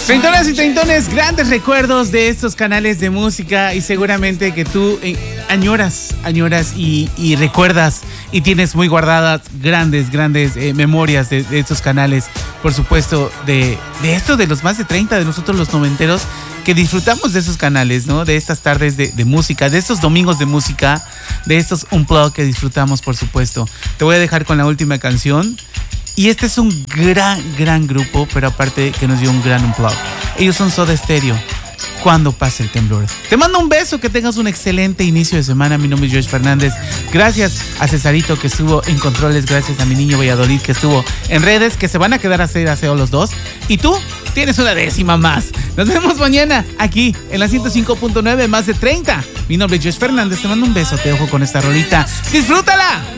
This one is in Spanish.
Treintonas y treintones, grandes recuerdos de estos canales de música y seguramente que tú añoras y recuerdas y tienes muy guardadas grandes memorias de estos canales, por supuesto, de esto de los más de 30 de nosotros los noventeros que disfrutamos de esos canales, ¿no? De estas tardes de música, de estos domingos de música, de estos unplug que disfrutamos, por supuesto. Te voy a dejar con la última canción. Y este es un gran grupo, pero aparte que nos dio un gran unplug. Ellos son Soda Stereo. Cuando pase el temblor. Te mando un beso, que tengas un excelente inicio de semana. Mi nombre es Josh Fernández. Gracias a Cesarito que estuvo en controles. Gracias a mi niño Valladolid que estuvo en redes, que se van a quedar a hacer aseo los dos. Y tú tienes una décima más. Nos vemos mañana aquí en la 105.9, más de 30. Mi nombre es Josh Fernández. Te mando un beso. Te dejo con esta rolita. ¡Disfrútala!